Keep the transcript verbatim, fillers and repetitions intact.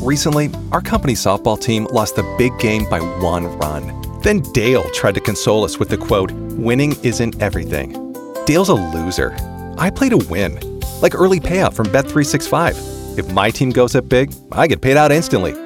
Recently, our company softball team lost the big game by one run. Then Dale tried to console us with the quote, "Winning isn't everything." Dale's a loser. I play to win. Like early payout from Bet three sixty-five. If my team goes up big, I get paid out instantly.